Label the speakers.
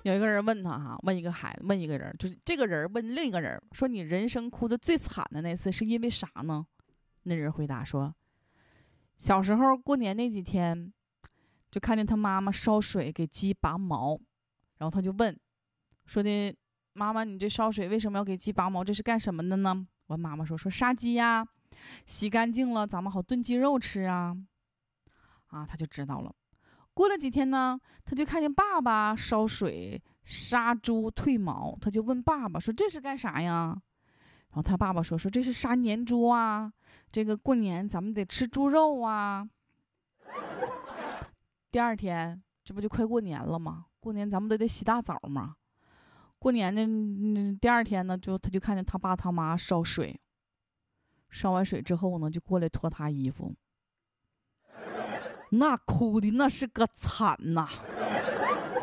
Speaker 1: 有一个人问他哈，问一个人，就是这个人问另一个人说：“你人生哭的最惨的那次是因为啥呢？”那人回答说：“小时候过年那几天，就看见他妈妈烧水给鸡拔毛，然后他就问说的妈妈，你这烧水为什么要给鸡拔毛？这是干什么的呢？”我妈妈说杀鸡呀，洗干净了咱们好炖鸡肉吃啊。他就知道了。过了几天呢，他就看见爸爸烧水杀猪褪毛，他就问爸爸说：“这是干啥呀？”然后他爸爸说：“这是杀年猪啊，这个过年咱们得吃猪肉啊。”第二天，这不就快过年了吗？过年咱们都得洗大澡嘛。过年的第二天呢，他就看见他爸他妈烧水，烧完水之后呢，就过来脱他衣服。那哭的那是个惨呐！